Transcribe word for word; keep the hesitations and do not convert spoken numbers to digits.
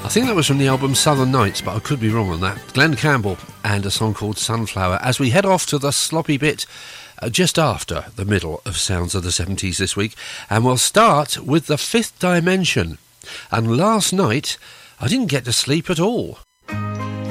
I think that was from the album Southern Nights, but I could be wrong on that. Glenn Campbell and a song called Sunflower, as we head off to the sloppy bit uh, just after the middle of Sounds of the seventies this week. And we'll start with The Fifth Dimension. And last night, I didn't get to sleep at all.